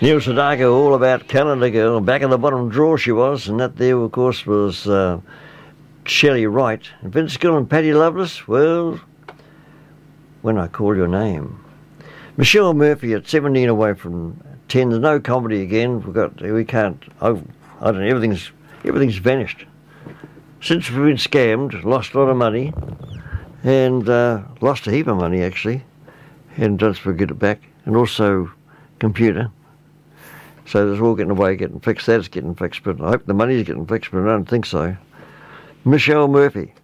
Neil Sedaka, All About Canada Girl. Back in the bottom drawer she was, and that there, of course, was Shelley Wright. And Vince Gill and Paddy Loveless, well, When I Call Your Name. Michelle Murphy at 17 away from 10. There's no comedy again. We can't. I don't know. Everything's vanished. Since we've been scammed, lost a lot of money, and lost a heap of money actually, and don't forget it back, and also computer. So it's all getting fixed. That's getting fixed, but I hope the money's getting fixed, but I don't think so. Michelle Murphy.